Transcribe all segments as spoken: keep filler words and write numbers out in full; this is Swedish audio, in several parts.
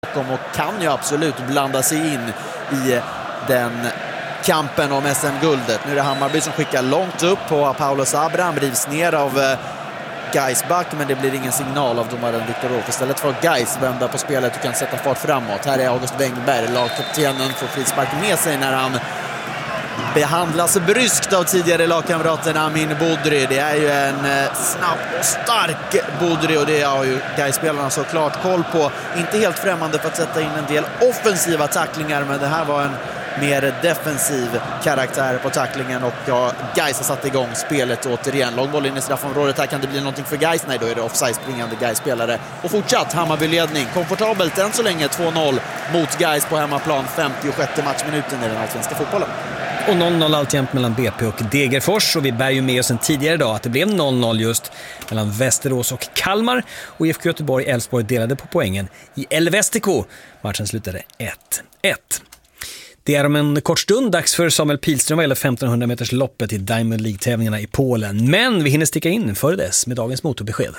och kan ju absolut blanda sig in i den kampen om S M-guldet. Nu är det Hammarby som skickar långt upp på Paulo Sabra. Han drivs ner av Gais back, men det blir ingen signal av domaren Viktor Rolf. Istället för att Gais vända på spelet och kan sätta fart framåt. Här är August Wengberg, lagkaptenen, får frispark med sig när han behandlas bryskt av tidigare lagkamraten Amin Bodri. Det är ju en snabb och stark Bodri, och det har ju Gais-spelarna såklart koll på. Inte helt främmande för att sätta in en del offensiva tacklingar, men det här var en mer defensiv karaktär på tacklingen, och ja, Gais har satt igång spelet återigen. Långboll in i straffområdet, här kan det bli någonting för Gais. Nej, då är det offside, springande Gais-spelare. Och fortsatt Hammarby-ledning, komfortabelt än så länge, två noll mot Gais på hemmaplan, femtiosjätte matchminuten i den allsvenska fotbollen. Och noll noll alltjämt mellan B P och Degerfors, och vi bär ju med oss en tidigare dag att det blev noll noll just mellan Västerås och Kalmar, och I F K Göteborg Elfsborg delade på poängen i El Vestico. Matchen slutade ett ett. Det är om en kort stund dags för Samuel Pilström vad gäller femtonhundra meters loppet i Diamond League-tävlingarna i Polen, men vi hinner sticka in före dess med dagens motorbesked.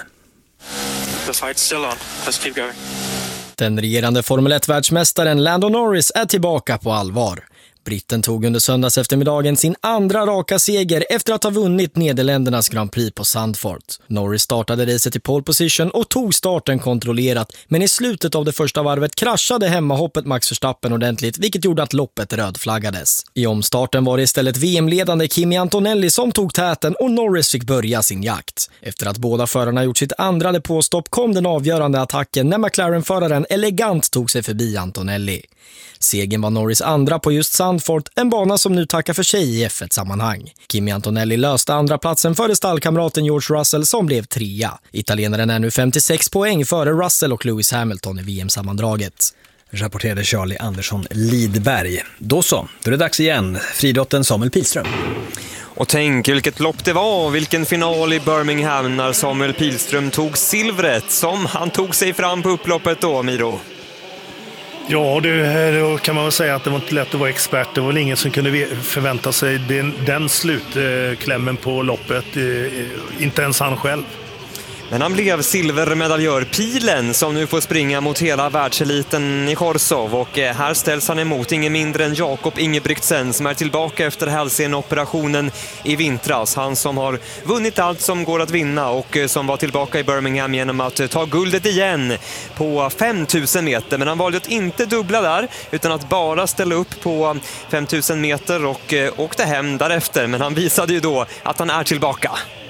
The fight's still on. Let's keep going. Den regerande Formel ett-världsmästaren Lando Norris är tillbaka på allvar. Britten tog under söndags eftermiddagen sin andra raka seger efter att ha vunnit Nederländernas Grand Prix på Zandvoort. Norris startade racet i pole position och tog starten kontrollerat, men i slutet av det första varvet kraschade hemmahoppet Max Verstappen ordentligt, vilket gjorde att loppet rödflaggades. I omstarten var det istället V M-ledande Kimi Antonelli som tog täten, och Norris fick börja sin jakt. Efter att båda förarna gjort sitt andra depåstopp kom den avgörande attacken när McLaren-föraren elegant tog sig förbi Antonelli. Segern var Norris andra på just Zandvoort, en bana som nu tackar för sig i F ett-sammanhang. Kimi Antonelli löste andra platsen före stallkamraten George Russell som blev trea. Italienaren är nu femtiosex poäng före Russell och Lewis Hamilton i V M-sammandraget. Rapporterade Charlie Andersson Lidberg. Då så, då är det dags igen. Friidrotten Samuel Pilström. Och tänk vilket lopp det var, vilken final i Birmingham när Samuel Pilström tog silvret som han tog sig fram på upploppet då, Miro. Ja, det, då kan man väl säga att det var inte lätt att vara expert. Det var väl ingen som kunde förvänta sig den, den slutklämmen på loppet, inte ens han själv. Men han blev silvermedaljör, Pilen, som nu får springa mot hela världseliten i Chorzów. Och här ställs han emot ingen mindre än Jakob Ingebrigtsen som är tillbaka efter hälsenoperationen i vintras. Han som har vunnit allt som går att vinna och som var tillbaka i Birmingham genom att ta guldet igen på femtusen meter. Men han valde att inte dubbla där utan att bara ställa upp på femtusen meter och åkte hem därefter. Men han visade ju då att han är tillbaka.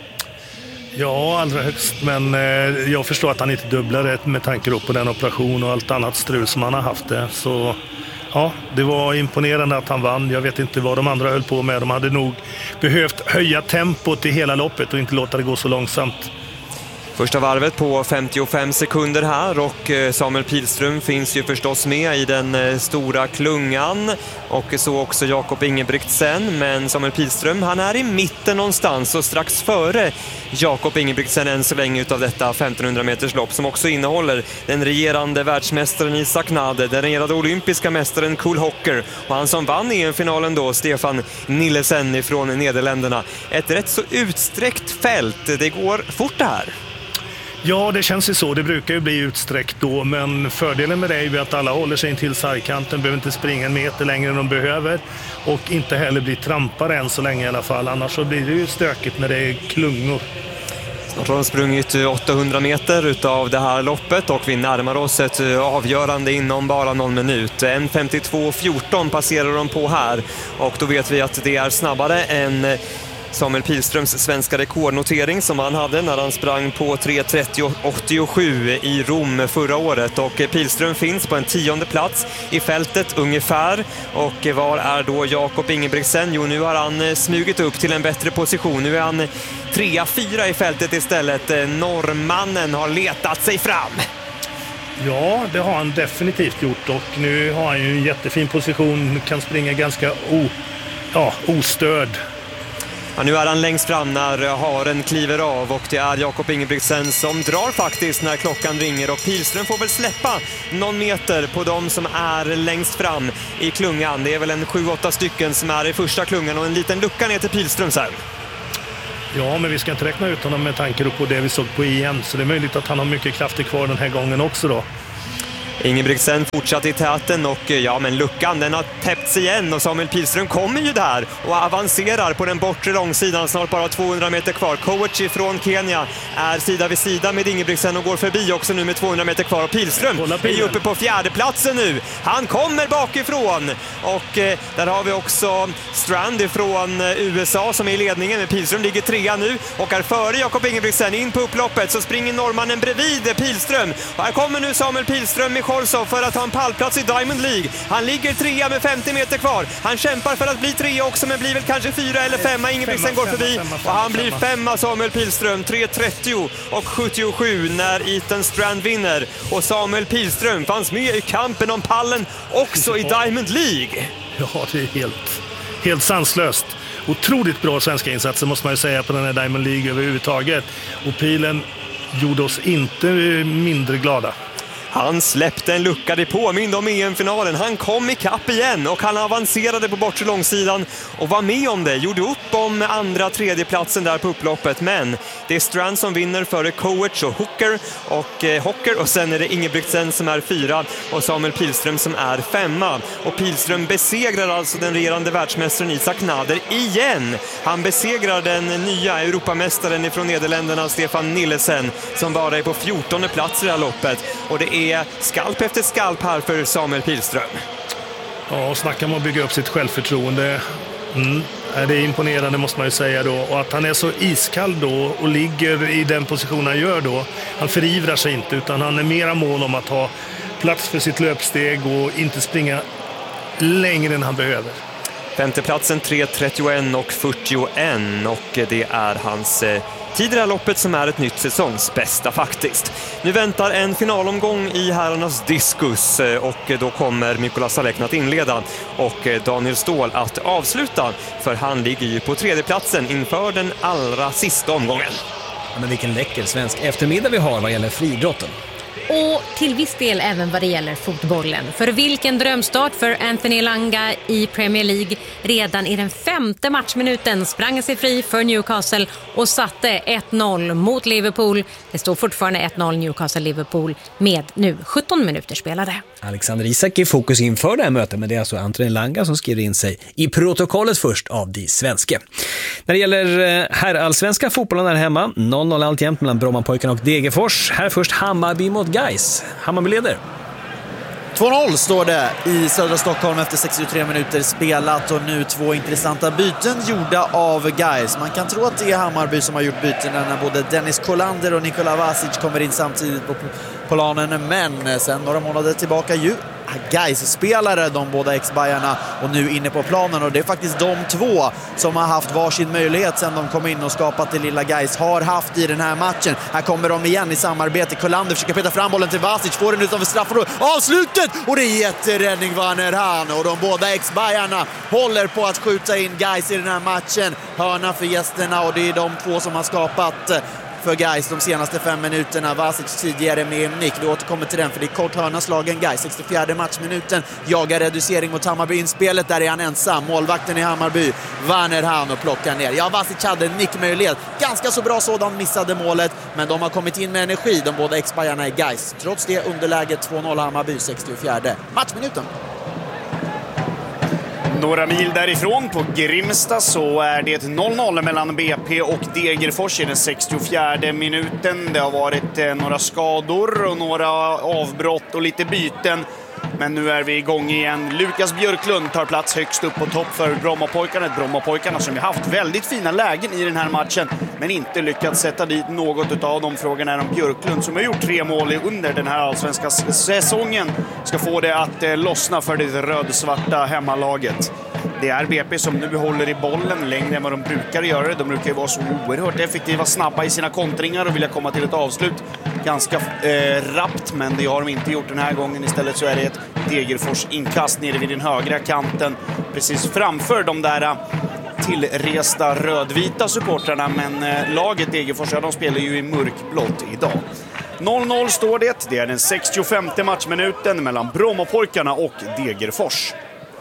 Ja, allra högst, men eh, jag förstår att han inte dubblade med tanke på den operation och allt annat strul som han har haft det. Så ja, det var imponerande att han vann. Jag vet inte vad de andra höll på med. De hade nog behövt höja tempot i hela loppet och inte låta det gå så långsamt. Första varvet på femtiofem sekunder här, och Samuel Pilström finns ju förstås med i den stora klungan och så också Jakob Ingebrigtsen, men Samuel Pilström han är i mitten någonstans och strax före Jakob Ingebrigtsen än så länge utav detta femtonhundra meters lopp som också innehåller den regerande världsmästaren Isak Nade, den regerande olympiska mästaren Cole Hocker och han som vann E M-finalen då, Stefan Nillesen ifrån Nederländerna. Ett rätt så utsträckt fält, det går fort det här. Ja, det känns ju så. Det brukar ju bli utsträckt då, men fördelen med det är ju att alla håller sig in till sargkanten, behöver inte springa en meter längre än de behöver och inte heller bli trampare än så länge i alla fall. Annars så blir det ju stökigt när det är klungor. Snart har de sprungit åttahundra meter utav det här loppet och vi närmar oss ett avgörande inom bara någon minut. en femtiotvå fjorton passerar de på här och då vet vi att det är snabbare än Samuel Pilströms svenska rekordnotering som han hade när han sprang på tre trettio åttiosju i Rom förra året. Och Pilström finns på en tionde plats i fältet ungefär. Och var är då Jakob Ingebrigtsen? Jo, nu har han smugit upp till en bättre position. Nu är han tre fyra i fältet istället. Norrmannen har letat sig fram. Ja, det har han definitivt gjort och nu har han ju en jättefin position. Kan springa ganska o, ja, ostörd. Ja, nu är han längst fram när haren kliver av och det är Jakob Ingebrigtsen som drar faktiskt när klockan ringer och Pilström får väl släppa någon meter på dem som är längst fram i klungan. Det är väl en sju åtta stycken som är i första klungan och en liten lucka ner till Pilström sen. Ja, men vi ska inte räkna ut honom med tanke på det vi såg på E M, så det är möjligt att han har mycket krafter kvar den här gången också då. Ingebrigtsen fortsatte i täten och ja, men luckan den har täppts igen och Samuel Pilström kommer ju där och avancerar på den bortre långsidan, snart bara tvåhundra meter kvar. Kovaci från Kenya är sida vid sida med Ingebrigtsen och går förbi också nu med tvåhundra meter kvar, och Pilström är uppe på fjärdeplatsen nu. Han kommer bakifrån och eh, där har vi också Strand från U S A som är i ledningen, men Pilström ligger trea nu och är före Jakob Ingebrigtsen. In på upploppet så springer norrmannen bredvid Pilström, och här kommer nu Samuel Pilström med Chorzów för att ha en pallplats i Diamond League. Han ligger trea med femtio meter kvar. Han kämpar för att bli trea också, men blir väl kanske fyra eller femma. Ingebrigtsen går förbi och han blir femma, Samuel Pilström. tre trettio och sjuttiosju när Ethan Strand vinner, och Samuel Pilström fanns med i kampen om pallen också i Diamond League. Ja, det är helt, helt sanslöst. Otroligt bra svenska insatser måste man ju säga på den här Diamond League överhuvudtaget. Och pilen gjorde oss inte mindre glada. Han släppte en lucka, det påminner om E M-finalen. Han kom i kapp igen och han avancerade på bortre långsidan och var med om det. Gjorde upp om andra tredjeplatsen där på upploppet, men det är Strand som vinner före Kovac och Hooker och eh, Hocker, och sen är det Ingebrigtsen som är fyra och Samuel Pilström som är femma. Och Pilström besegrar alltså den regerande världsmästaren Isaac Nader igen. Han besegrar den nya Europamästaren från Nederländerna Stefan Nillesen som bara är på fjortonde plats i det här loppet, och det är är skalp efter skalp här för Samuel Pilström. Ja, och snacka om att bygga upp sitt självförtroende. Mm. Det är imponerande måste man ju säga då. Och att han är så iskall då och ligger i den position han gör då. Han förivrar sig inte, utan han är mera mån om att ha plats för sitt löpsteg och inte springa längre än han behöver. Femteplatsen tre trettioett och fyrtioett, och det är hans eh, tid i det här loppet som är ett nytt säsongsbästa faktiskt. Nu väntar en finalomgång i herrarnas diskus, och då kommer Mikola Salekna att inleda och Daniel Ståhl att avsluta, för han ligger ju på tredjeplatsen inför den allra sista omgången. Ja, men vilken läcker svensk eftermiddag vi har vad gäller friidrotten. Och till viss del även vad det gäller fotbollen. För vilken drömstart för Anthony Elanga i Premier League. Redan i den femte matchminuten sprang sig fri för Newcastle och satte ett noll mot Liverpool. Det står fortfarande ett noll Newcastle-Liverpool med nu sjutton minuter spelade. Alexander Isak är fokus inför det här mötet, men det är alltså Anthony Elanga som skriver in sig i protokollet först av de svenska. När det gäller herrallsvenska fotbollen här hemma, noll noll alltjämt mellan Brommapojkarna och Degerfors. Här först Hammarby mot Gais. Hammarby leder. två noll står det i södra Stockholm efter sextiotre minuter spelat, och nu två intressanta byten gjorda av Gais. Man kan tro att det är Hammarby som har gjort byten när både Dennis Kolander och Nikola Vasic kommer in samtidigt på planen, men sen några månader tillbaka ju Gais-spelare, de båda ex-bajarna, och nu inne på planen, och det är faktiskt de två som har haft varsin möjlighet sen de kom in och skapat det lilla Gais har haft i den här matchen. Här kommer de igen i samarbete. Kolander försöker peta fram bollen till Vasic, får den utanför straffområdet, avslutet, och det är jätteräddning Werner Hahn, och de båda ex-bajarna håller på att skjuta in Gais i den här matchen. Hörna för gästerna, och det är de två som har skapat för Gais de senaste fem minuterna. Vasic tidigare med nick. Vi återkommer till den, för det är kort hörna slagen Gais. sextiofjärde matchminuten. Jagar reducering mot Hammarby inspelet. Där är han ensam. Målvakten i Hammarby, Werner Hahn, och plockar ner. Ja, Vasic hade en nickmöjlighet. Ganska så bra sådan, missade målet. Men de har kommit in med energi, de båda ex-bajarna i Gais. Trots det underläget två noll Hammarby, sextiofjärde matchminuten. Några mil därifrån på Grimsta så är det noll noll mellan B P och Degerfors i den sextiofjärde minuten. Det har varit eh, några skador och några avbrott och lite byten. Men nu är vi igång igen. Lukas Björklund tar plats högst upp på topp för Brommapojkarna. Brommapojkarna som har haft väldigt fina lägen i den här matchen, men inte lyckats sätta dit något av de. Frågorna är om Björklund, som har gjort tre mål under den här allsvenska säsongen, ska få det att eh, lossna för det rödsvarta hemmalaget. Det är B P som nu håller i bollen längre än vad de brukar göra det. De brukar ju vara så oerhört effektiva, snabba i sina kontringar och vilja komma till ett avslut ganska eh, rappt, men det har de inte gjort den här gången. Istället så är det ett Degerfors inkast nere vid den högra kanten, precis framför de där tillresta rödvita supportrarna, men eh, laget Degerfors, ja, de spelar ju i mörkblått idag. noll noll står det. Det är den sextiofemte matchminuten mellan Brommapojkarna och Degerfors.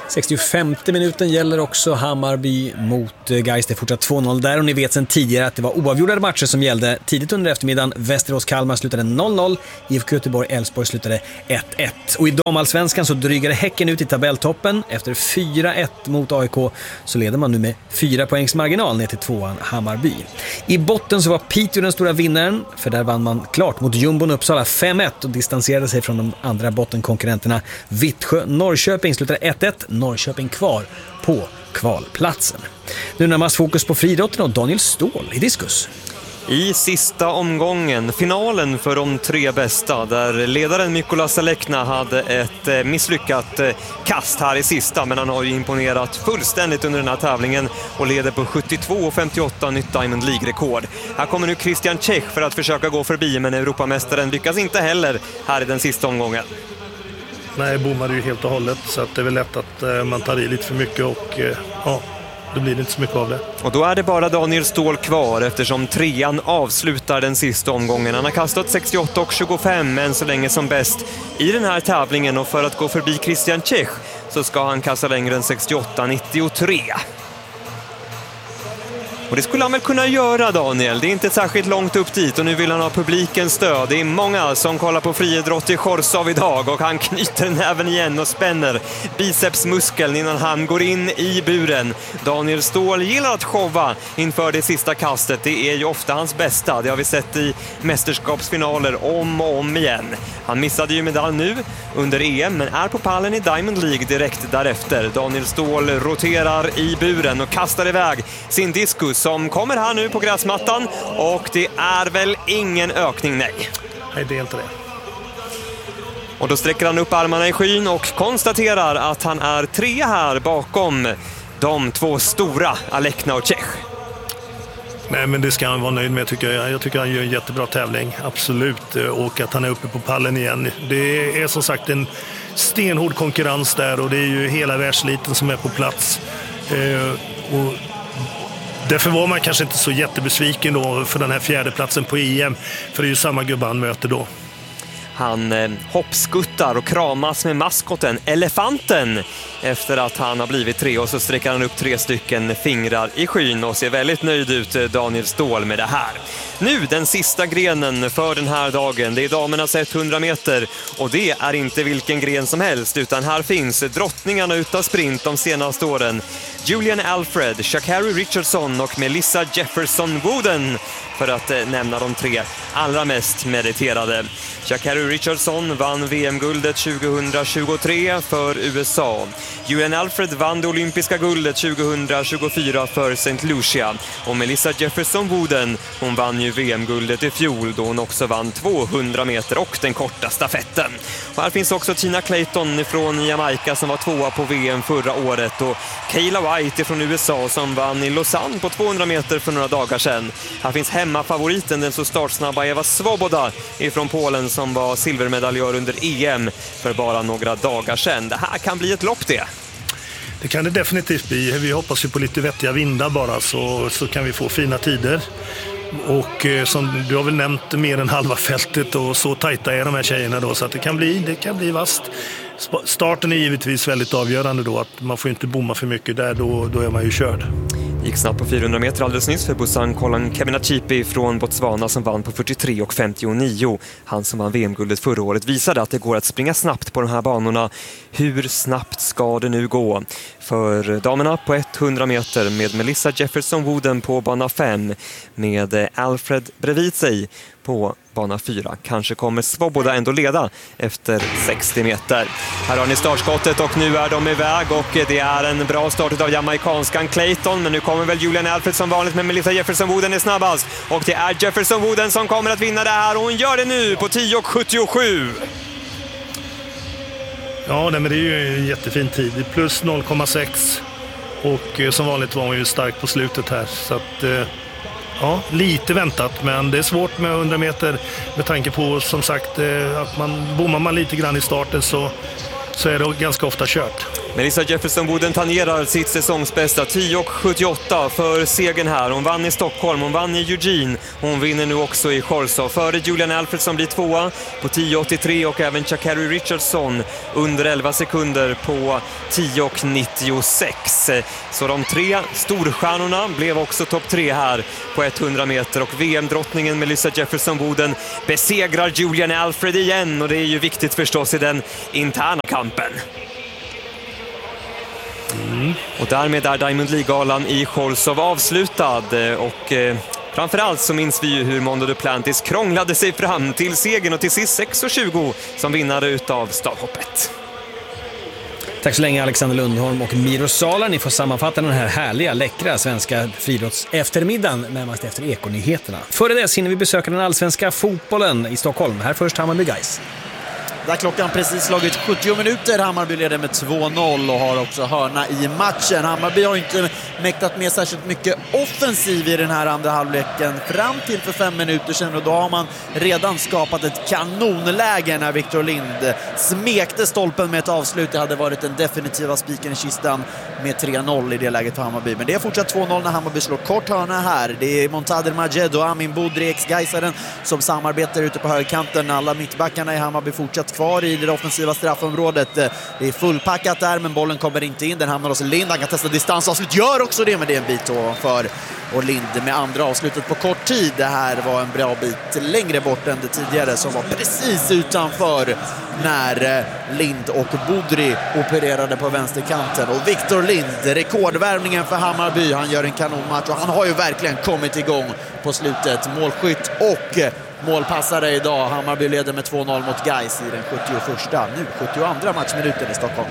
sextiofemte minuten gäller också Hammarby mot Gais. Det är fortsatt två noll där och ni vet sedan tidigare att det var oavgjorda matcher som gällde tidigt under eftermiddagen. Västerås-Kalmar slutade noll noll, I F K Göteborg-Elfsborg slutade ett ett. Och i damallsvenskan så drygade Häcken ut i tabelltoppen. Efter fyra ett mot A I K så leder man nu med fyra poängs marginal ner till tvåan Hammarby. I botten så var Piteå den stora vinnaren, för där vann man klart mot Jumbon Uppsala fem ett och distanserade sig från de andra bottenkonkurrenterna. Vittsjö-Norrköping slutade ett ett, Norrköping kvar på kvalplatsen. Nu närmast fokus på friidrotten och Daniel Ståhl i diskus. I sista omgången, finalen för de tre bästa, där ledaren Mykola Salekna hade ett misslyckat kast här i sista, men han har ju imponerat fullständigt under den här tävlingen och leder på sjuttiotvå femtioåtta nytt Diamond League-rekord. Här kommer nu Christian Czech för att försöka gå förbi, men Europamästaren lyckas inte heller här i den sista omgången. Nej, bommade ju helt och hållet, så att det är väl lätt att man tar i lite för mycket och ja, då blir det inte så mycket av det. Och då är det bara Daniel Ståhl kvar eftersom trean avslutar den sista omgången. Han har kastat sextioåtta och tjugofem än så länge som bäst i den här tävlingen, och för att gå förbi Christian Czech så ska han kasta längre än sextioåtta nittiotre. Och det skulle han väl kunna göra, Daniel. Det är inte särskilt långt upp dit och nu vill han ha publikens stöd. Det är många som kollar på friidrott i Chorzów idag och han knyter näven igen och spänner bicepsmuskeln innan han går in i buren. Daniel Ståhl gillar att showa inför det sista kastet. Det är ju ofta hans bästa. Det har vi sett i mästerskapsfinaler om och om igen. Han missade ju medalj nu under E M men är på pallen i Diamond League direkt därefter. Daniel Ståhl roterar i buren och kastar iväg sin diskus som kommer här nu på gräsmattan, och det är väl ingen ökning, nej. Nej, det är inte det. Och då sträcker han upp armarna i skyn och konstaterar att han är tre här bakom de två stora, Alekna och Czech. Nej, men det ska han vara nöjd med, tycker jag. Jag tycker han gör en jättebra tävling, absolut. Och att han är uppe på pallen igen. Det är som sagt en stenhård konkurrens där och det är ju hela världseliten som är på plats. Eh, och därför var man kanske inte så jättebesviken då för den här fjärde platsen på E M. För det är ju samma gubbe han möter då. Han eh, hoppskuttar och kramas med maskoten, elefanten, efter att han har blivit tre, och så sträcker han upp tre stycken fingrar i skyn och ser väldigt nöjd ut, Daniel Ståhl, med det här. Nu den sista grenen för den här dagen. Det är damernas hundra meter och det är inte vilken gren som helst, utan här finns drottningarna utav sprint de senaste åren. Julian Alfred, Sha'Carri Richardson och Melissa Jefferson Wooden, för att nämna de tre allra mest meriterade. Sha'Carri Richardson vann V M-guldet tjugohundratjugotre för U S A. Julian Alfred vann det olympiska guldet tjugohundratjugofyra för Saint Lucia. Och Melissa Jefferson Wooden, hon vann ju V M-guldet i fjol då hon också vann tvåhundra meter och den korta stafetten. Och här finns också Tina Clayton från Jamaica som var tvåa på V M förra året, och Kayla White från U S A som vann i Lausanne på tvåhundra meter för några dagar sedan. Här finns hemmafavoriten, den så startsnabba Eva Svoboda ifrån Polen som var silvermedaljör under E M för bara några dagar sedan. Det här kan bli ett lopp det. Det kan det definitivt bli. Vi hoppas ju på lite vettiga vindar bara, så, så kan vi få fina tider. Och eh, som du har väl nämnt, mer än halva fältet, och så tajta är de här tjejerna då, så att det kan bli, det kan bli vast. Starten är givetvis väldigt avgörande då, att man får inte bomma för mycket där, då, då är man ju körd. Gick snabbt på fyrahundra meter alldeles nyss för Busan Kolan Keminachipi från Botswana som vann på fyrtiotre och femtionio. Han som vann V M-guldet förra året visade att det går att springa snabbt på de här banorna. Hur snabbt ska det nu gå för damerna på hundra meter med Melissa Jefferson Wooden på bana fem med Alfred bredvid sig på bana fyra. Kanske kommer Svoboda ändå leda efter sextio meter. Här har ni startskottet och nu är de iväg, och det är en bra start av jamaikanskan Clayton, men nu kommer väl Julian Alfred som vanligt, med Melissa Jefferson Wooden är snabbast, och det är Jefferson Wooden som kommer att vinna det här, och hon gör det nu på tio sjuttiosju. Ja, men det är ju en jättefin tid, plus noll komma sex, och som vanligt var hon ju stark på slutet här, så att ja, lite väntat, men det är svårt med hundra meter med tanke på, som sagt, att man bommar man lite grann i starten så, så är det ganska ofta kört. Melissa Jefferson-Boden tangerar sitt säsongsbästa tio sjuttioåtta för segern här. Hon vann i Stockholm, hon vann i Eugene. Hon vinner nu också i Chorzów. Före Julian Alfred som blir tvåa på tio åttiotre och även Sha'Carri Richardson under elva sekunder på tio nittiosex. Så de tre storstjärnorna blev också topp tre här på hundra meter. Och V M-drottningen Melissa Jefferson-Boden besegrar Julian Alfred igen. Och det är ju viktigt förstås i den interna kampen. Mm. Och därmed är Diamond League-galan i Chorzów avslutad. Och eh, framförallt så minns vi ju hur Mondo Duplantis krånglade sig fram till segern och till sist sex tjugo som vinnare utav stavhoppet. Tack så länge Alexander Lundholm och Miro Sala. Ni får sammanfatta den här härliga, läckra svenska friidrotts eftermiddagen närmast efter Ekonyheterna. Före det hinner vi besöka den allsvenska fotbollen i Stockholm. Här först Hammarby Guys. Där klockan precis slagit sjuttio minuter. Hammarby leder med två noll och har också hörna i matchen. Hammarby har inte mäktat med särskilt mycket offensiv i den här andra halvleken fram till för fem minuter sedan. Och då har man redan skapat ett kanonläge när Victor Lind smekte stolpen med ett avslut. Det hade varit den definitiva spiken i kistan med tre noll i det läget för Hammarby. Men det är fortsatt två noll när Hammarby slår kort hörna här. Det är Montader Majed och Amin Budri, ex-Gaisaren, som samarbetar ute på högerkanten. Alla mittbackarna i Hammarby fortsatt kvar i det offensiva straffområdet. Det är fullpackat där, men bollen kommer inte in. Den hamnar hos Lind. Han kan testa distansavslut. Gör också det, men det är en bit ovanför. Och Lind med andra avslutet på kort tid. Det här var en bra bit längre bort än det tidigare som var precis utanför när Lind och Budri opererade på vänsterkanten. Och Victor Lind, rekordvärvningen för Hammarby. Han gör en kanonmatch och han har ju verkligen kommit igång på slutet. Målskytt och målpassare idag. Hammarby leder med två noll mot Gais i den sjuttioförsta, nu sjuttioandra matchminuten i Stockholm.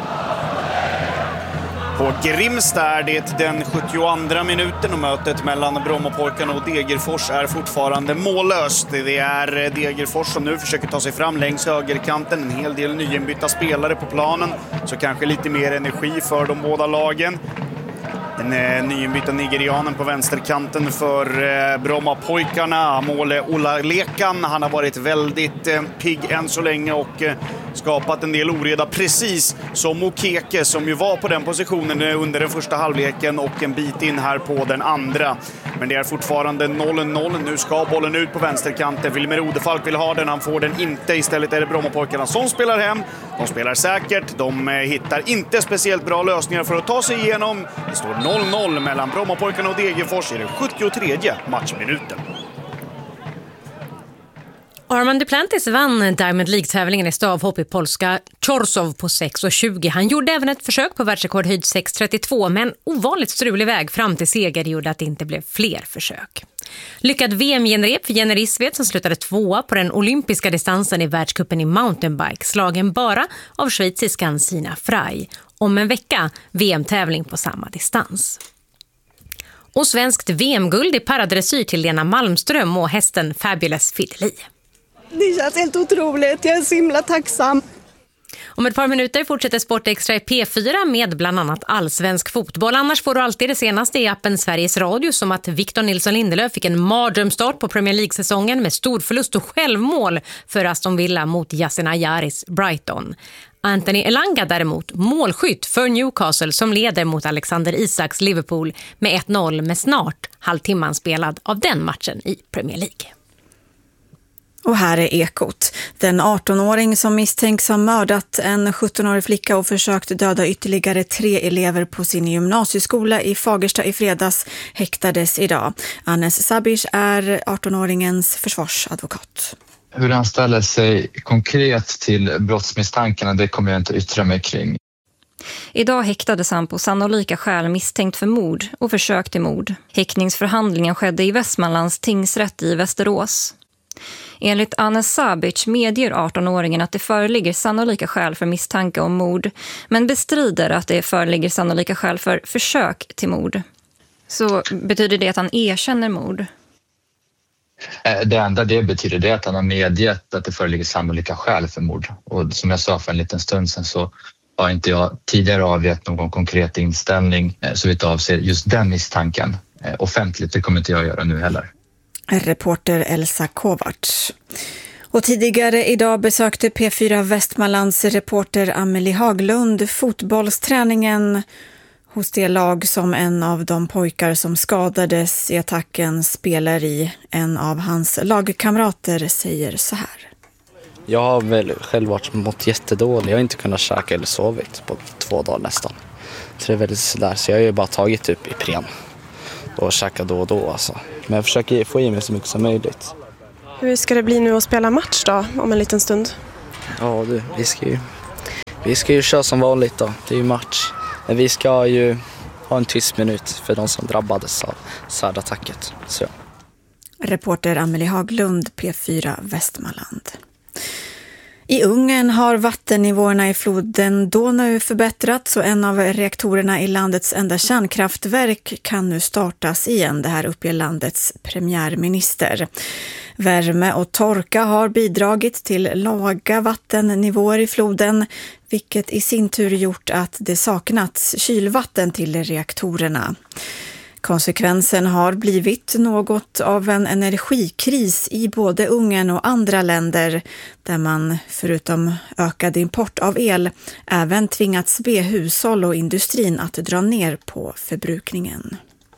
På Grimsta är det den sjuttioandra minuten och mötet mellan Brommapojkarna och Degerfors är fortfarande mållöst. Det är Degerfors som nu försöker ta sig fram längs högerkanten. En hel del nyinbytta spelare på planen, så kanske lite mer energi för de båda lagen. Den eh, nyinbytta nigerianen på vänsterkanten för eh, Brommapojkarna, Amole Olalekan. Han har varit väldigt eh, pigg än så länge och eh, skapat en del oreda, precis som Mokeke som ju var på den positionen eh, under den första halvleken och en bit in här på den andra. Men det är fortfarande noll noll. Nu ska bollen ut på vänsterkanten. Wilmer Odefalk vill ha den, han får den inte. Istället är det Brommapojkarna som spelar hem. De spelar säkert, de eh, hittar inte speciellt bra lösningar för att ta sig igenom. Det står noll noll mellan Brommapojkarna och Degerfors i den sjuttiotredje matchminuten. Armand Duplantis vann Diamond League-tävlingen i stavhopp i polska Chorzów på sex tjugo. Han gjorde även ett försök på världsrekordhöjd sex trettiotvå, men ovanligt strulig väg fram till seger gjorde att det inte blev fler försök. Lyckad V M-genrep för Jenny Rissved som slutade tvåa på den olympiska distansen i världscupen i mountainbike, slagen bara av schweiziskan Sina Frey. Om en vecka V M-tävling på samma distans. Och svenskt V M-guld i paradressyr till Lena Malmström och hästen Fabulous Fiddly. Det känns helt otroligt, jag är så himla tacksam. Om ett par minuter fortsätter Sportextra i P fyra med bland annat allsvensk fotboll. Annars får du alltid det senaste i appen Sveriges Radio, som att Victor Nilsson Lindelöf fick en mardrömstart på Premier League-säsongen med stor förlust och självmål för Aston Villa mot Yasin Ayaris Brighton. Anthony Elanga däremot målskytt för Newcastle som leder mot Alexander Isaks Liverpool med ett noll med snart halvtimman spelad av den matchen i Premier League. Och här är Ekot. Den arton-åring som misstänks ha mördat en sjuttonårig flicka och försökt döda ytterligare tre elever på sin gymnasieskola i Fagersta i fredags häktades idag. Anes Sabic är arton-åringens försvarsadvokat. Hur han ställer sig konkret till brottsmisstankarna, det kommer jag inte yttra mig kring. Idag häktades han på sannolika skäl misstänkt för mord och försök till mord. Häktningsförhandlingen skedde i Västmanlands tingsrätt i Västerås. Enligt Anes Sabic medger arton-åringen att det föreligger sannolika skäl för misstanke om mord, men bestrider att det föreligger sannolika skäl för försök till mord. Så betyder det att han erkänner mord? Det enda det betyder det är att han har medgett att det föreligger sannolika skäl för mord. Och som jag sa för en liten stund sedan så har inte jag tidigare avgett någon konkret inställning så vitt avser just den misstanken offentligt. Det kommer inte jag göra nu heller. Reporter Elsa Kovacs. Och tidigare idag besökte P fyra Västmanlands reporter Amelie Haglund fotbollsträningen hos det lag som en av de pojkar som skadades i attacken spelar i. En av hans lagkamrater säger så här. Jag har väl själv varit mått jättedålig. Jag har inte kunnat käka eller sovit på två dagar nästan. Så det är väldigt sådär. Så jag har ju bara tagit upp Ipren och käkat då och då. Alltså. Men jag försöker få i mig så mycket som möjligt. Hur ska det bli nu att spela match då om en liten stund? Ja du, vi ska ju, vi ska ju köra som vanligt då. Det är ju match. Men vi ska ju ha en tyst minut för de som drabbades av särdattacket. Så. Reporter Amelie Haglund, P fyra Västmanland. I Ungern har vattennivåerna i floden Donau förbättrats och en av reaktorerna i landets enda kärnkraftverk kan nu startas igen. Det här uppger landets premiärminister. Värme och torka har bidragit till låga vattennivåer i floden, vilket i sin tur gjort att det saknats kylvatten till reaktorerna. Konsekvensen har blivit något av en energikris i både Ungern och andra länder där man förutom ökad import av el även tvingats be hushåll och industrin att dra ner på förbrukningen.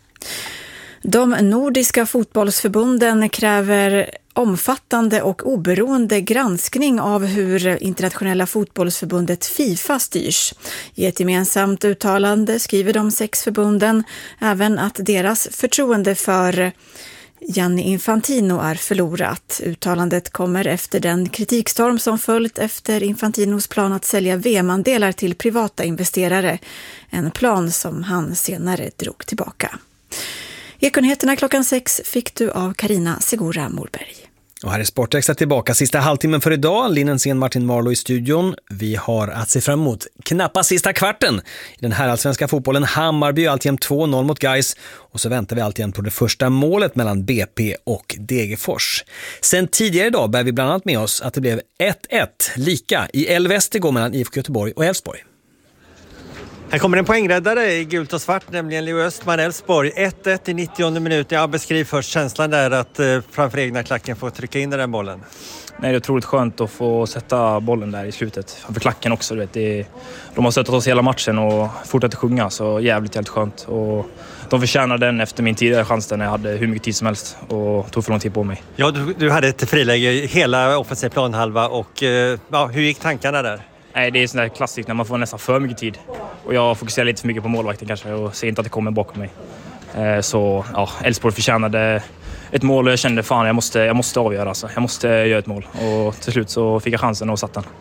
De nordiska fotbollsförbunden kräver omfattande och oberoende granskning av hur internationella fotbollsförbundet FIFA styrs. I ett gemensamt uttalande skriver de sex förbunden även att deras förtroende för Gianni Infantino är förlorat. Uttalandet kommer efter den kritikstorm som följt efter Infantinos plan att sälja V M-andelar till privata investerare. En plan som han senare drog tillbaka. Ekonheterna klockan sex fick du av Karina Segura Morberg. Och här är Sportextra tillbaka sista halvtimmen för idag. Linnensén Martin Marlow i studion. Vi har att se fram emot knappa sista kvarten i den här allsvenska fotbollen. Hammarby alltjämt två noll mot Gais. Och så väntar vi alltjämt på det första målet mellan B P och Degerfors. Sen tidigare idag bär vi bland annat med oss att det blev ett ett lika i Älvvästergård mellan I F K Göteborg och Elfsborg. Här kommer en poängräddare i gult och svart, nämligen Leo Östman, Elfsborg. ett ett i nittionde minuten. Jag beskriver först känslan där att eh, framför egna klacken få trycka in den bollen. Nej, det är otroligt skönt att få sätta bollen där i slutet. För klacken också, du vet. Det är, de har stöttat oss hela matchen och fortsätter sjunga, så jävligt, jävligt skönt. Och de förtjänar den efter min tidigare chans där när jag hade hur mycket tid som helst och tog för lång tid på mig. Ja, du, du hade ett friläge hela offensiv planhalva och eh, ja, hur gick tankarna där? Nej, det är sån där klassiskt när man får nästan för mycket tid. Och jag fokuserar lite för mycket på målvakten kanske och ser inte att det kommer bakom mig. Så ja, Elfsborg förtjänade ett mål och jag kände fan jag måste, jag måste avgöra alltså. Jag måste göra ett mål och till slut så fick jag chansen och satt den.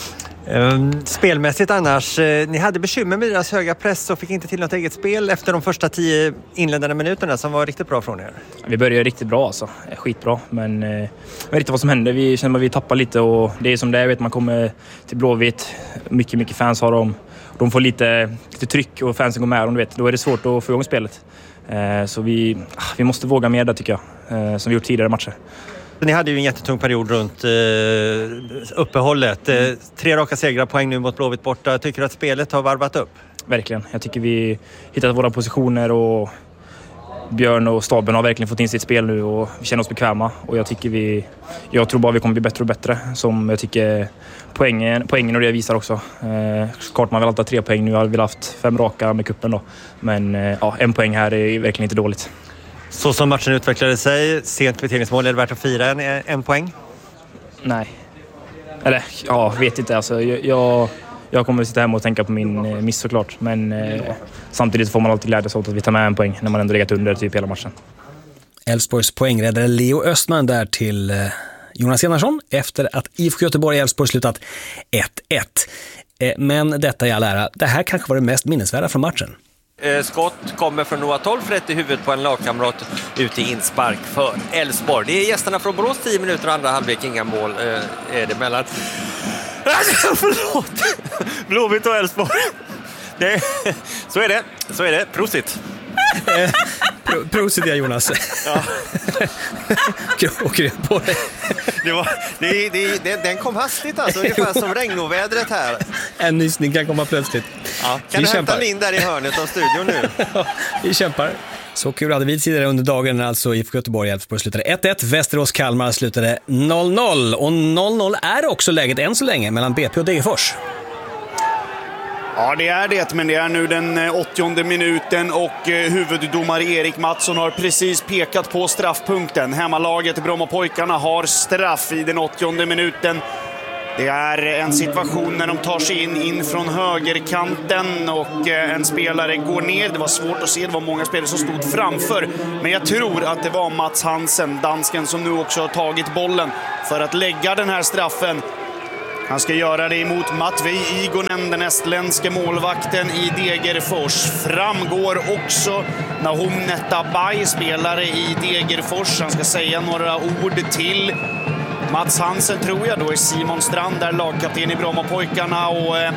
Spelmässigt annars, ni hade bekymmer med deras höga press och fick inte till något eget spel efter de första tio inledande minuterna som var riktigt bra från er. Vi började riktigt bra alltså, skitbra, men jag vet inte vad som hände. Vi känner att vi tappar lite och det är som det är, vet man kommer till Blåvitt, mycket mycket fans har de. De får lite, lite tryck och fansen går med dem, du vet. Då är det svårt att få igång spelet. Så vi, vi måste våga mer där tycker jag, som vi gjort tidigare matcher. Ni hade ju en jättetung period runt eh, uppehållet. Eh, tre raka segrar, poäng nu mot Blåvitt borta. Tycker du att spelet har varvat upp? Verkligen. Jag tycker vi hittat våra positioner och Björn och staben har verkligen fått in sitt spel nu och vi känner oss bekväma. Och jag tycker vi, jag tror bara vi kommer bli bättre och bättre. Som jag tycker poängen, poängen och det visar också. Eh, klart man vill alltid ha tre poäng nu. Jag har väl haft fem raka med kuppen då. Men eh, ja, en poäng här är verkligen inte dåligt. Så som matchen utvecklade sig, sent kvitteringsmål, är det värt att fira en, en poäng? Nej. Eller, ja, vet inte. Alltså, jag, jag, jag kommer att sitta hemma och tänka på min miss såklart. Men eh, samtidigt får man alltid glädjas åt att vi tar med en poäng när man ändå legat under typ hela matchen. Elfsborgs poängräddare Leo Östman där till eh, Jonas Enarsson efter att I F K Göteborg och Elfsborg slutat ett ett. Eh, men detta i all ära, det här kanske var det mest minnesvärda från matchen. Skott kommer från Noah Tolf rätt i huvudet på en lagkamrat ut i inspark för Elfsborg. Det är gästerna från Borås, tio minuter och andra halvlek, inga mål eh, är det mellan. Förlåt! Blåvitt och Elfsborg. Det, så är det, så är det. Prosit. Pro, prosit ja, Jonas. Ja. Och kröp på det. Det var, det, det, det, den kom hastigt alltså, ungefär som regnovädret här. En nysning kan komma plötsligt. Ja, kan vi du kämpar. Hämta in där i hörnet av studion nu? Vi kämpar. Så kul hade vi tidigare under dagen när alltså I F K Göteborg Elfsborg slutade ett ett, Västerås Kalmar slutade noll noll och noll noll är också läget än så länge mellan B P och Degerfors. Ja, det är det, men det är nu den åttionde minuten och huvuddomare Erik Mattsson har precis pekat på straffpunkten. Hemmalaget Brommapojkarna har straff i den åttionde minuten. Det är en situation när de tar sig in, in från högerkanten och en spelare går ner. Det var svårt att se, det var många spelare som stod framför. Men jag tror att det var Mats Hansen, dansken, som nu också har tagit bollen för att lägga den här straffen. Han ska göra det emot Matvej Igonen, den estländske målvakten i Degerfors. Framgår också Nahum Netabay, spelare i Degerfors. Han ska säga några ord till Mats Hansen, tror jag. Då är Simon Strand där, lagkapten i Brommapojkarna, och eh,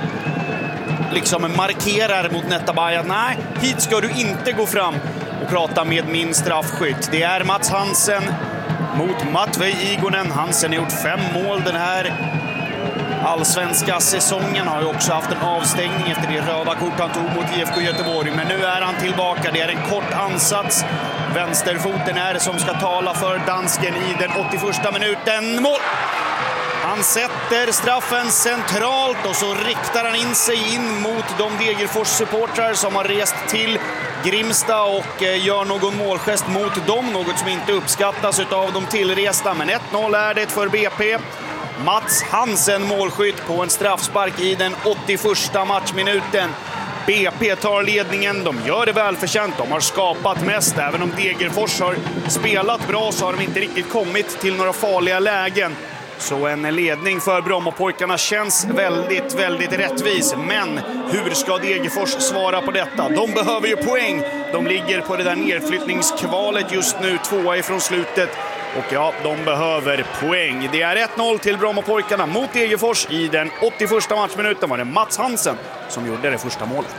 liksom markerar mot Netabay att nej, hit ska du inte gå fram och prata med min straffskytt. Det är Mats Hansen mot Matvej Igonen. Hansen har gjort fem mål den här allsvenska säsongen, har ju också haft en avstängning efter det röda kort han tog mot I F K Göteborg, men nu är han tillbaka. Det är en kort ansats. Vänsterfoten är det som ska tala för dansken i den åttioförsta minuten. Mål! Han sätter straffen centralt och så riktar han in sig in mot de Degerfors-supportrar som har rest till Grimsta och gör någon målgest mot dem, något som inte uppskattas av de tillresta, men ett noll är det för B P. Mats Hansen målskytt på en straffspark i den åttioförsta matchminuten. B P tar ledningen, de gör det välförtjänt, de har skapat mest. Även om Degerfors har spelat bra så har de inte riktigt kommit till några farliga lägen. Så en ledning för Brommapojkarna känns väldigt, väldigt rättvis. Men hur ska Degerfors svara på detta? De behöver ju poäng. De ligger på det där nedflyttningskvalet just nu, tvåa ifrån slutet. Och ja, de behöver poäng. Det är ett noll till Brommapojkarna mot Degerfors. I den åttioförsta matchminuten var det Mats Hansen som gjorde det första målet.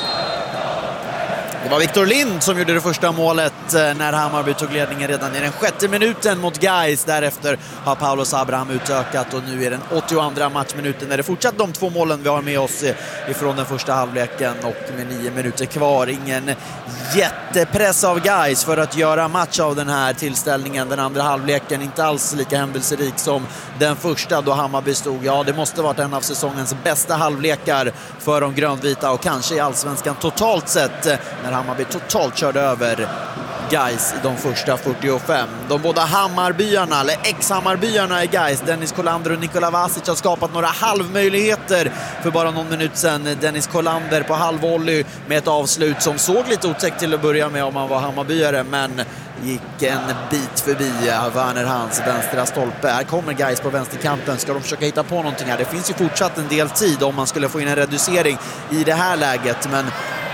Det var Victor Lind som gjorde det första målet när Hammarby tog ledningen redan i den sjätte minuten mot Gais. Därefter har Paulos Abraham utökat och nu är den åttioandra matchminuten när det fortsatt de två målen vi har med oss ifrån den första halvleken, och med nio minuter kvar. Ingen jättepress av Gais för att göra match av den här tillställningen. Den andra halvleken inte alls lika händelserik som den första då Hammarby stod. Ja, det måste varit en av säsongens bästa halvlekar för de grönvita och kanske i allsvenskan totalt sett, när Hammarby totalt körde över Gais i de första fyrtiofem. De båda Hammarbyarna, eller ex-Hammarbyarna i Gais, Dennis Kolander och Nikola Vasic, har skapat några halvmöjligheter för bara någon minut sedan. Dennis Kolander på halvvolley med ett avslut som såg lite otäckt till att börja med om man var Hammarbyare, men gick en bit förbi Werner Hans vänstra stolpe. Här kommer Gais på vänsterkanten. Ska de försöka hitta på någonting här? Det finns ju fortsatt en del tid om man skulle få in en reducering i det här läget, men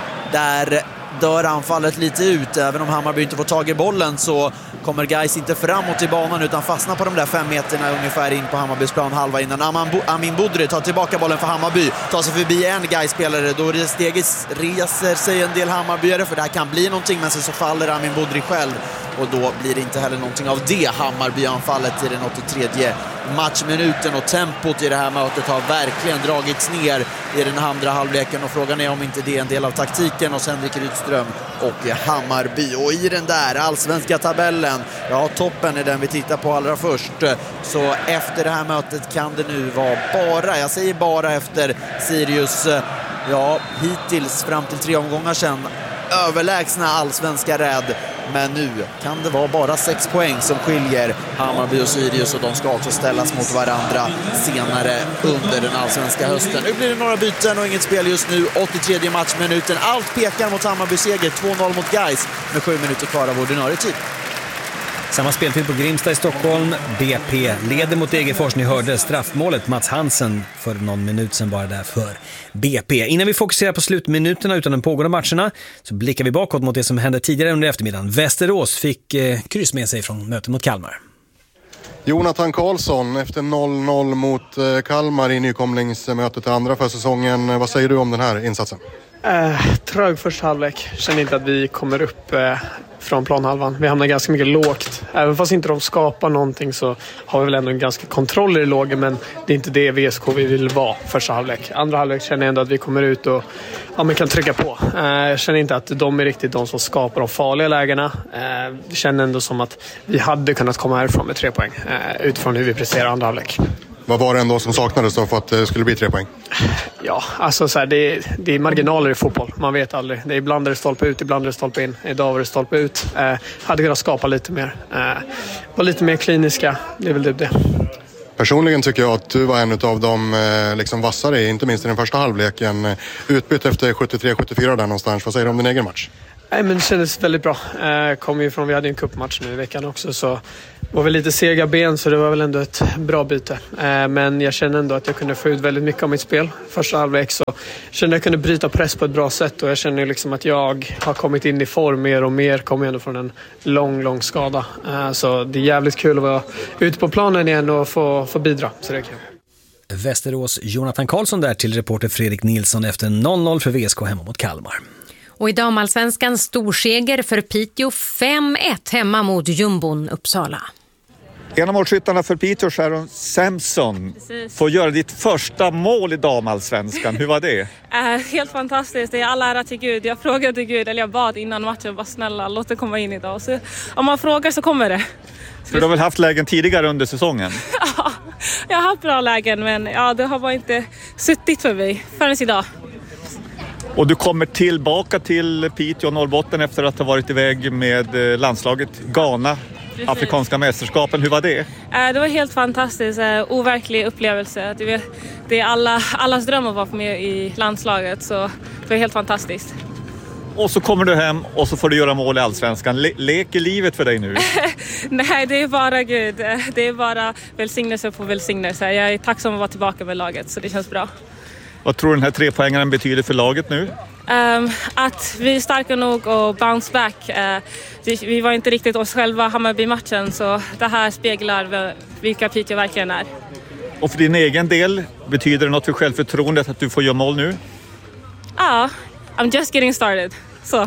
där dör anfallet lite ut. Även om Hammarby inte får tag i bollen så kommer Gais inte framåt i banan utan fastnar på de där fem meterna ungefär in på Hammarbys plan halva innan Amin Budri tar tillbaka bollen för Hammarby, tar sig förbi en Gais-spelare. Då steget reser sig en del Hammarbyare, för det här kan bli någonting, men sen så faller Amin Budri själv och då blir det inte heller någonting av det Hammarby-anfallet i den åttiotredje matchminuten. Och tempot i det här mötet har verkligen dragits ner i den andra halvleken, och frågan är om inte det är en del av taktiken hos Henrik Rydström och Hammarby. Och i den där allsvenska tabellen, ja, toppen är den vi tittar på allra först. Så efter det här mötet kan det nu vara bara, jag säger bara efter Sirius, ja, hittills fram till tre omgångar sedan överlägsna allsvenska rädd. Men nu kan det vara bara sex poäng som skiljer Hammarby och Sirius, och de ska också ställas mot varandra senare under den allsvenska hösten. Nu blir det några byten och inget spel just nu. åttiotredje matchminuten. Allt pekar mot Hammarby seger. två noll mot Gais med sju minuter kvar av ordinarie tid. Samma speltid på Grimsta i Stockholm. B P leder mot Degerfors. Ni hörde straffmålet Mats Hansen för någon minut sedan bara där för B P. Innan vi fokuserar på slutminuterna utan de pågående matcherna så blickar vi bakåt mot det som hände tidigare under eftermiddagen. Västerås fick eh, kryss med sig från mötet mot Kalmar. Jonathan Karlsson efter noll noll mot eh, Kalmar i nykomlingsmötet till andra för säsongen. Vad säger du om den här insatsen? Eh, trög första halvlek. Känner inte att vi kommer upp eh, från planhalvan. Vi hamnar ganska mycket lågt. Även fast inte de skapar någonting så har vi väl ändå en ganska kontroll i det låga, men det är inte det V S K vi vill vara första halvlek. Andra halvlek känner jag ändå att vi kommer ut och ja, man kan trycka på. Jag känner inte att de är riktigt de som skapar de farliga lägena. Jag känner ändå som att vi hade kunnat komma härifrån med tre poäng utifrån hur vi presterar andra halvlek. Vad var det ändå som saknades då för att det skulle bli tre poäng? Ja, alltså så här, det, är, det är marginaler i fotboll. Man vet aldrig. Det är ibland är det stolpe ut, ibland är det stolpe in. Idag var det stolpe ut. Eh, hade kunnat skapa lite mer. Eh, var lite mer kliniska. Det är väl typ det. Personligen tycker jag att du var en av de eh, liksom vassare, inte minst i den första halvleken. Utbytt efter sjuttiotre sjuttiofyra där någonstans. Vad säger du om din egen match? Nej, men det kändes väldigt bra. Eh, kom ju från, vi hade ju en cupmatch nu i veckan också, så var väl lite sega ben, så det var väl ändå ett bra byte. Eh, men jag kände ändå att jag kunde få ut väldigt mycket av mitt spel. Första halvlek så kände jag att jag kunde bryta press på ett bra sätt, och jag känner liksom att jag har kommit in i form mer och mer. Kommer ändå från en lång, lång skada. Eh, så det är jävligt kul att vara ute på planen igen och få, få bidra, så det är kul. Västerås Jonathan Karlsson där till reporter Fredrik Nilsson efter noll noll för V S K hemma mot Kalmar. Och i damallsvenskan storseger för Piteå fem ett hemma mot Jumbon Uppsala. En av målskyttarna för Piteå, Sharon Samson, Precis. får göra ditt första mål i damallsvenskan. Hur var det? Äh, helt fantastiskt. Det är all ära till Gud. Jag frågade Gud, eller jag bad innan matchen, bara snälla, låt det komma in idag. Så, om man frågar så kommer det. För du har väl haft lägen tidigare under säsongen? Ja, jag har haft bra lägen, men ja, det har bara inte suttit för mig förrän idag. Och du kommer tillbaka till Piteå och Norrbotten efter att ha varit iväg med landslaget Ghana, Precis. Afrikanska mästerskapen. Hur var det? Det var helt fantastiskt, overklig upplevelse. Det är alla, allas dröm att vara med i landslaget, så det var helt fantastiskt. Och så kommer du hem och så får du göra mål i Allsvenskan. Le- leker livet för dig nu? Nej, det är bara Gud. Det är bara välsignelse på välsignelse. Jag är tacksam att vara tillbaka med laget, så det känns bra. Vad tror du den här trepoängaren betyder för laget nu? Um, att vi är starka nog och bounce back. Uh, vi, vi var inte riktigt oss själva Hammarby-matchen, så det här speglar vilka Piteå verkligen är. Och för din egen del, betyder det något för självförtroendet att du får göra mål nu? Ja, uh, I'm just getting started. Så.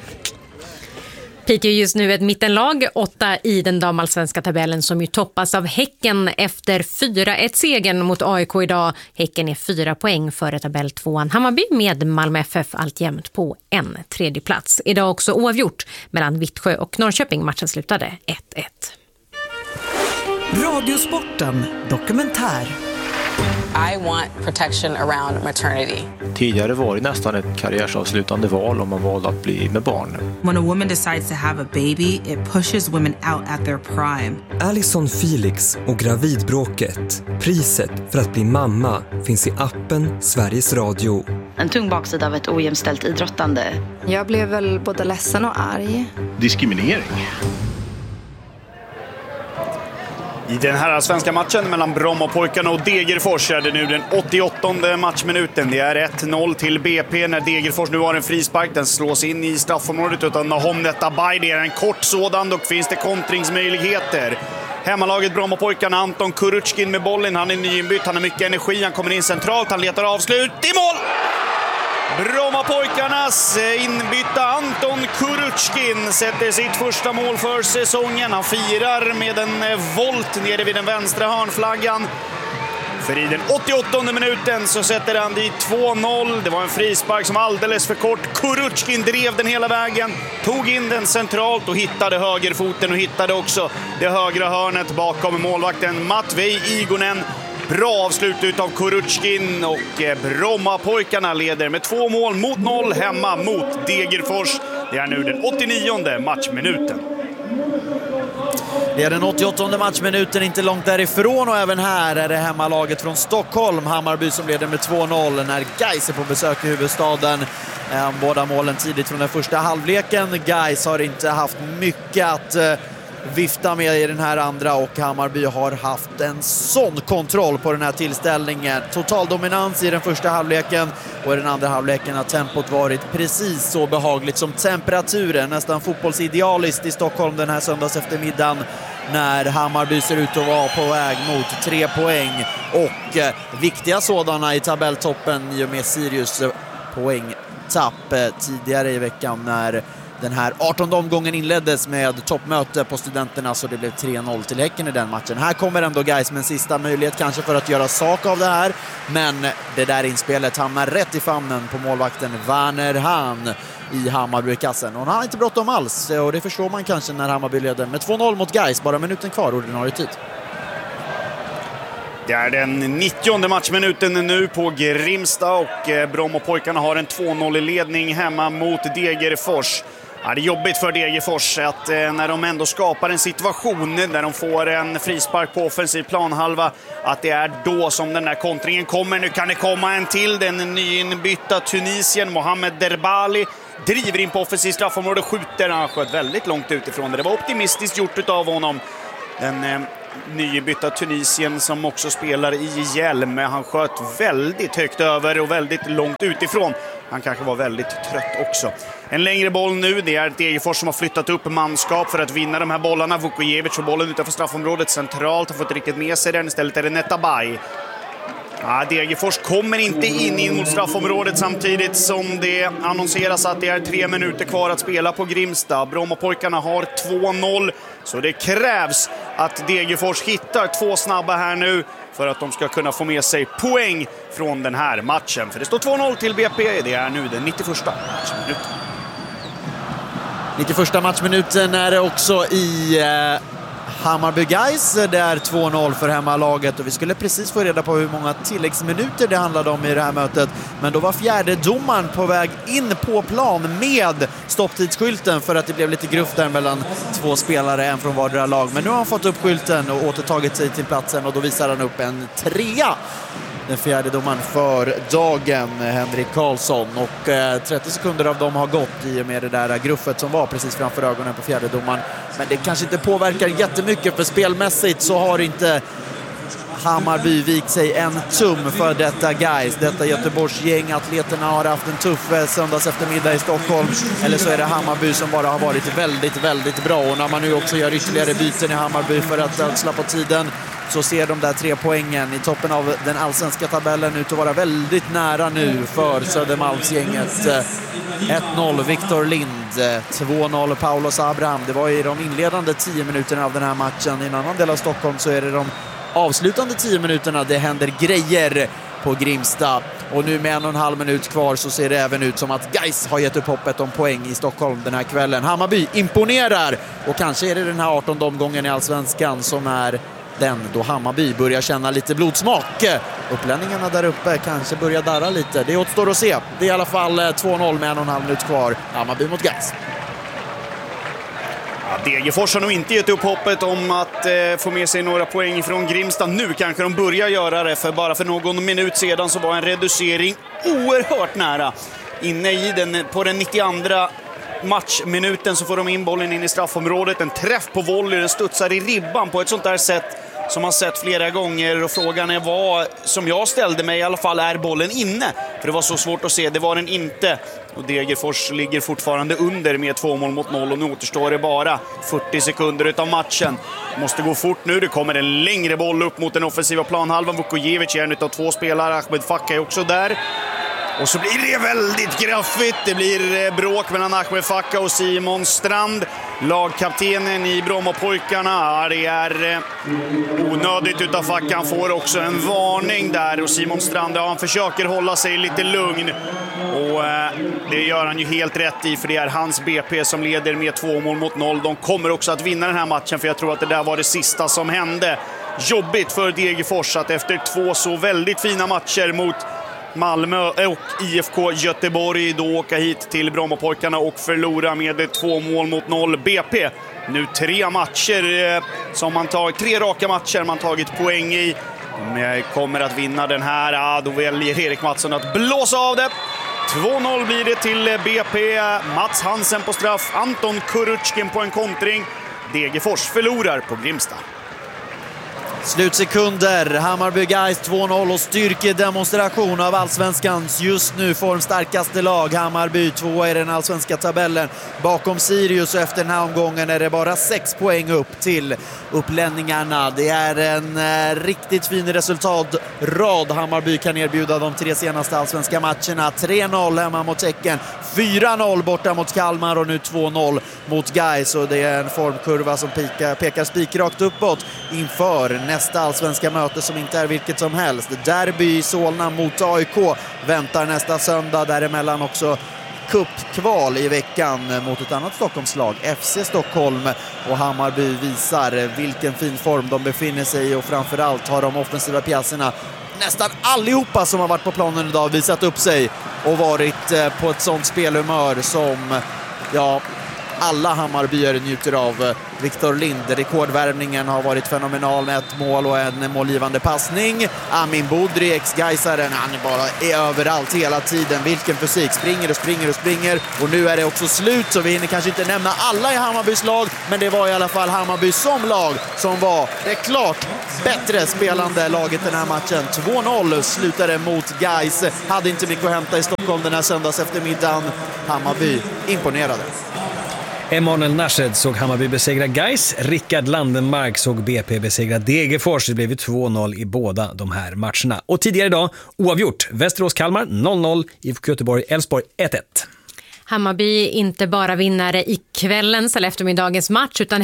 Piteå just nu ett mittenlag, åtta i den damallsvenska tabellen som ju toppas av Häcken efter fyra ett-segern mot A I K idag. Häcken är fyra poäng före tabelltvåan Hammarby med Malmö F F alltjämt på en tredje plats. Idag också oavgjort mellan Vittsjö och Norrköping. Matchen slutade ett ett. Radiosporten dokumentär. I want protection around maternity. Tidigare var det nästan ett karriärsavslutande val om man valde att bli med barn. When a woman decides to have a baby, it pushes women out at their prime. Alison Felix och gravidbråket. Priset för att bli mamma finns i appen Sveriges Radio. En tung baksida av ett ojämställt idrottande. Jag blev väl både ledsen och arg. Diskriminering. I den här svenska matchen mellan Brommapojkarna och Degerfors är det nu den åttioåttonde matchminuten. Det är ett noll till B P när Degerfors nu har en frispark. Den slås in i straffområdet utan Nahom Netabay. Det är en kort sådan, och finns det kontringsmöjligheter. Hemmalaget Brommapojkarna, Anton Kuruchkin med bollen. Han är nyinbytt, han har mycket energi, han kommer in centralt, han letar avslut i mål! Brommapojkarnas inbytta Anton Kuruchkin sätter sitt första mål för säsongen. Han firar med en volt nere vid den vänstra hörnflaggan. För i den åttioåttonde minuten så sätter han dit två noll. Det var en frispark som var alldeles för kort. Kuruchkin drev den hela vägen, tog in den centralt och hittade högerfoten och hittade också det högra hörnet bakom målvakten Matvej Igonen. Bra avslut utav Kuruchkin, och Brommapojkarna leder med två mål mot noll hemma mot Degerfors. Det är nu den åttionionde matchminuten. Det är den åttioåttonde matchminuten, inte långt därifrån, och även här är det hemmalaget från Stockholm, Hammarby, som leder med två noll när Gais är på besök i huvudstaden. Båda målen tidigt från den första halvleken. Gais har inte haft mycket att vifta med i den här andra, och Hammarby har haft en sån kontroll på den här tillställningen. Total dominans i den första halvleken, och i den andra halvleken har tempot varit precis så behagligt som temperaturen. Nästan fotbollsidealiskt i Stockholm den här söndags eftermiddagen, när Hammarby ser ut att vara på väg mot tre poäng, och eh, viktiga sådana i tabelltoppen i och med Sirius poängtapp eh, tidigare i veckan när Den här artonde omgången inleddes med toppmöte på Studenterna, så det blev tre noll till Häcken i den matchen. Här kommer ändå Gais med en sista möjlighet kanske för att göra sak av det här, men det där inspelet hamnar rätt i famnen på målvakten Werner Hahn i Hammarby-kassen. Och han har inte bråttom alls, och det förstår man kanske när Hammarby leder med två noll mot Gais, bara minuten kvar ordinarie tid. Det är den nittionde matchminuten nu på Grimsta och Brommapojkarna har en två noll i ledning hemma mot Degerfors. Ja, det är jobbigt för Degerfors att eh, när de ändå skapar en situation där de får en frispark på offensiv planhalva, att det är då som den där kontringen kommer. Nu kan det komma en till, den nyinbytta Tunisien Mohamed Derbali driver in på offensiv straffområde, skjuter, han sköt väldigt långt utifrån det. Det var optimistiskt gjort av honom. Den eh, nybytta Tunisien som också spelar i hjälm. Han sköt väldigt högt över och väldigt långt utifrån. Han kanske var väldigt trött också. En längre boll nu. Det är Degerfors som har flyttat upp manskap för att vinna de här bollarna. Vukojevic får bollen utanför straffområdet centralt. Har fått riktigt med sig den. Istället är det Netabay. Ja, Degerfors kommer inte in, in mot straffområdet samtidigt som det annonseras att det är tre minuter kvar att spela på Grimsta. Brommapojkarna har två noll, så det krävs att Degerfors hittar två snabba här nu för att de ska kunna få med sig poäng från den här matchen. För det står två noll till B P, det är nu den nittioförsta matchminuten. nittioförsta matchminuten är det också i eh, Hammarby Gais. Det är två noll för hemmalaget och vi skulle precis få reda på hur många tilläggsminuter det handlade om i det här mötet. Men då var fjärde domaren på väg in på plan med stopptidsskylten för att det blev lite gruff där mellan två spelare, en från vardera lag. Men nu har han fått upp skylten och återtagit sig till platsen och då visar han upp en trea. Den fjärde domaren för dagen, Henrik Karlsson. Och eh, trettio sekunder av dem har gått i och med det där gruffet som var precis framför ögonen på fjärde domaren. Men det kanske inte påverkar jättemycket, för spelmässigt så har inte Hammarby vikt sig en tum för detta Gais. Detta Göteborgs gäng, atleterna har haft en tuff söndags eftermiddag i Stockholm. Eller så är det Hammarby som bara har varit väldigt, väldigt bra. Och när man nu också gör ytterligare byten i Hammarby för att ödsla på tiden, så ser de där tre poängen i toppen av den allsvenska tabellen ut att vara väldigt nära nu för Södermalmsgänget. ett noll Viktor Lind, två noll Paulos Abraham. Det var i de inledande tio minuterna av den här matchen. I en annan del av Stockholm så är det de avslutande tio minuterna det händer grejer på Grimsta. Och nu med en och en halv minut kvar så ser det även ut som att Gais har gett upp hoppet om poäng i Stockholm den här kvällen. Hammarby imponerar och kanske är det den här artonde omgången i allsvenskan som är den då Hammarby börjar känna lite blodsmak. Upplänningarna där uppe kanske börjar darra lite. Det återstår att se. Det är i alla fall två noll med en och en halv minut kvar. Hammarby mot Gais. Ja, Degerfors har nog inte gett upp hoppet om att eh, få med sig några poäng från Grimsta. Nu kanske de börjar göra det, för bara för någon minut sedan så var en reducering oerhört nära. Inne i den, på den nittioandra matchminuten så får de in bollen in i straffområdet. En träff på volley, den studsar i ribban på ett sånt där sätt som man sett flera gånger. Och frågan är vad, som jag ställde mig i alla fall, är bollen inne? För det var så svårt att se, det var den inte. Och Degerfors ligger fortfarande under med två mål mot noll och nu återstår det bara fyrtio sekunder utav matchen. Det måste gå fort nu, det kommer en längre boll upp mot den offensiva planhalvan. Vukojevic är en utav två spelare, Ahmed Fakka är också där. Och så blir det väldigt graffigt. Det blir bråk mellan Ahmed Fakka och Simon Strand, lagkaptenen i Brommapojkarna. Det är onödigt utav Facka. Han får också en varning där. Och Simon Strand, ja, han försöker hålla sig lite lugn. Och det gör han ju helt rätt i, för det är hans B P som leder med två mål mot noll. De kommer också att vinna den här matchen, för jag tror att det där var det sista som hände. Jobbigt för Degerfors att efter två så väldigt fina matcher mot Malmö och I F K Göteborg då åka hit till Brommapojkarna och förlora med två mål mot noll. B P nu tre matcher som man tagit, tre raka matcher man tagit poäng i. De kommer att vinna den här. Ja, då väljer Erik Mattsson att blåsa av det. två noll blir det till B P. Mats Hansen på straff, Anton Kuruchkin på en kontring. Degerfors förlorar på Grimsta. Slutsekunder, Hammarby Gais två noll och styrkedemonstration av allsvenskans just nu formstarkaste lag. Hammarby två i den allsvenska tabellen bakom Sirius, och efter den här omgången är det bara sex poäng upp till upplänningarna. Det är en eh, riktigt fin resultatrad Hammarby kan erbjuda de tre senaste allsvenska matcherna. tre noll hemma mot Häcken, fyra noll borta mot Kalmar och nu två noll mot Gais, och det är en formkurva som pekar, pekar spikrakt uppåt inför nästa allsvenska möte som inte är vilket som helst. Derby i Solna mot A I K väntar nästa söndag, däremellan också cupkval i veckan mot ett annat Stockholmslag, F C Stockholm, och Hammarby visar vilken fin form de befinner sig i, och framförallt har de offensiva pjäserna nästan allihopa som har varit på planen idag visat upp sig och varit på ett sånt spelhumör som ja, alla Hammarbyare njuter av. Viktor Lind, rekordvärvningen har varit fenomenal med ett mål och en målgivande passning. Amin Bodri, ex-Gaisaren, han är bara är överallt hela tiden. Vilken fysik, springer och springer och springer. Och nu är det också slut, så vi hinner kanske inte nämna alla i Hammarbys lag, men det var i alla fall Hammarby som lag som var det klart bättre spelande laget den här matchen. två noll slutade mot Gais. Hade inte mycket att hämta i Stockholm den här söndags eftermiddagen. Hammarby imponerade. Emanuel Nashed såg Hammarby besegra Gais. Rickard Landenmark såg B P besegra Degerfors. Det blev två noll i båda de här matcherna. Och tidigare idag, oavgjort. Västerås-Kalmar noll noll, I F K Göteborg-Elfsborg ett ett. Hammarby inte bara vinnare i kvällens eller eftermiddagens match, utan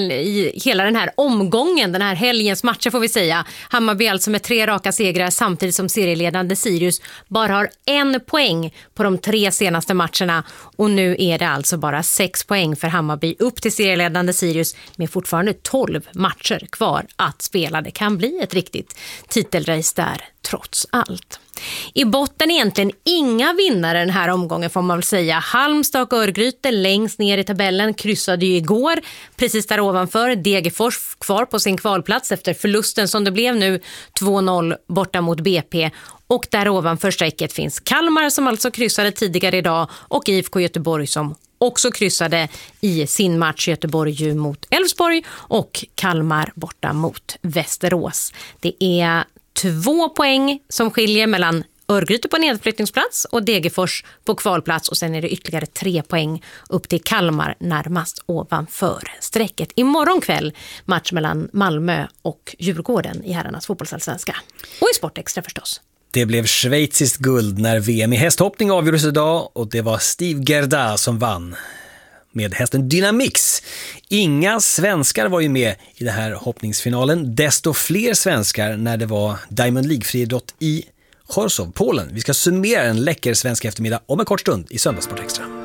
i hela den här omgången, den här helgens matcher får vi säga. Hammarby alltså med tre raka segrar samtidigt som serieledande Sirius bara har en poäng på de tre senaste matcherna, och nu är det alltså bara sex poäng för Hammarby upp till serieledande Sirius med fortfarande tolv matcher kvar att spela. Det kan bli ett riktigt titelrace där trots allt. I botten egentligen inga vinnare den här omgången får man väl säga. Halmstad och Örgryte längst ner i tabellen kryssade ju igår. Precis där ovanför Degerfors kvar på sin kvalplats efter förlusten som det blev nu två noll borta mot B P. Och där ovanför strecket finns Kalmar som alltså kryssade tidigare idag, och I F K Göteborg som också kryssade i sin match, Göteborg mot Elfsborg och Kalmar borta mot Västerås. Det är två poäng som skiljer mellan Örgryte på nedflyttningsplats och Degerfors på kvalplats, och sen är det ytterligare tre poäng upp till Kalmar närmast ovanför strecket. Imorgon kväll match mellan Malmö och Djurgården i herrarnas fotbollsallsvenska. Och i Sportextra förstås. Det blev schweiziskt guld när V M i hästhoppning avgjordes idag, och det var Steve Gerda som vann med hästen Dynamix. Inga svenskar var ju med i den här hoppningsfinalen. Desto fler svenskar när det var Diamond League-friidrott i Chorzów, Polen. Vi ska summera en läcker svensk eftermiddag om en kort stund i Söndagssport Extra.